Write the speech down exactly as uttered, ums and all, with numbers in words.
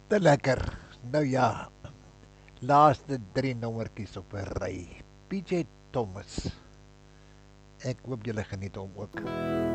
Te lekker. Nou ja, laaste drie nommertjies op 'n ry. P J Thomas. Ek hoop julle geniet hom ook.